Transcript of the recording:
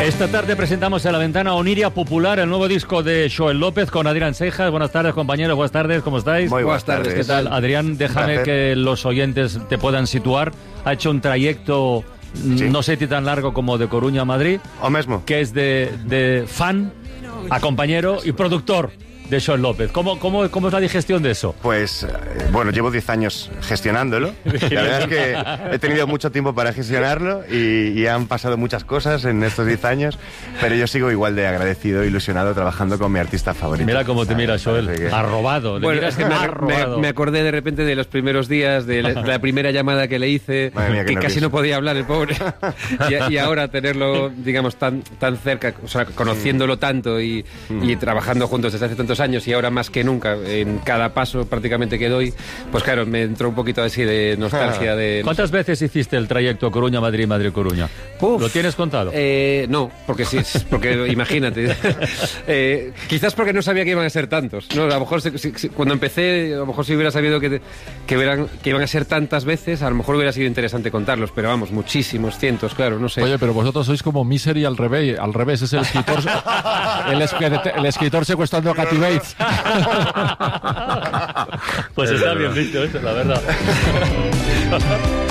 Esta tarde presentamos en La Ventana Oniria Popular, el nuevo disco de Xoel López con Adrián Seijas. Buenas tardes, compañeros. Buenas tardes, ¿cómo estáis? Muy buenas tardes. ¿Qué tal? Adrián, déjame que los oyentes te puedan situar. Ha hecho un trayecto, no sé si tan largo como de Coruña a Madrid. O mesmo. Que es de fan a compañero y productor de Xoel López. ¿Cómo es la digestión de eso? Pues, bueno, llevo 10 años gestionándolo. La verdad es que he tenido mucho tiempo para gestionarlo y han pasado muchas cosas en estos 10 años, pero yo sigo igual de agradecido, ilusionado, trabajando con mi artista favorito. Mira cómo te mira Xoel, arrobado. Bueno, es que me acordé de repente de los primeros días, de la primera llamada que le hice, mía, que casi no podía hablar el pobre, y ahora tenerlo, digamos, tan cerca, o sea, conociéndolo tanto y trabajando juntos desde hace tantos años y ahora más que nunca, en cada paso prácticamente que doy, pues claro, me entró un poquito así de nostalgia. ¿Cuántas veces hiciste el trayecto Coruña-Madrid, Madrid-Coruña? ¿Lo tienes contado? No, porque imagínate. Quizás porque no sabía que iban a ser tantos, ¿no? A lo mejor cuando empecé, a lo mejor si hubiera sabido que iban a ser tantas veces, a lo mejor hubiera sido interesante contarlos, pero vamos, muchísimos, cientos, claro, no sé. Oye, pero vosotros sois como Misery al revés, es el escritor el escritor secuestrando a Kathy Bates. Pues está bien visto eso, la verdad.